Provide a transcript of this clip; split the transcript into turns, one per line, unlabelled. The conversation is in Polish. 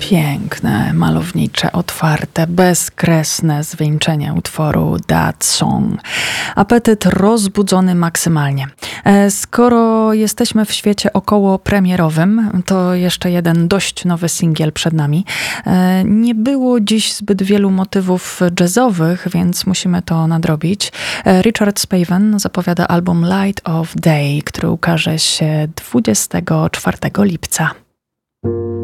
Piękne, malownicze, otwarte, bezkresne zwieńczenie utworu That Song. Apetyt rozbudzony maksymalnie. Skoro jesteśmy w świecie około premierowym, to jeszcze jeden dość nowy singiel przed nami. Nie było dziś zbyt wielu motywów jazzowych, więc musimy to nadrobić. Richard Spaven zapowiada album Light of Day, który ukaże się 24 lipca.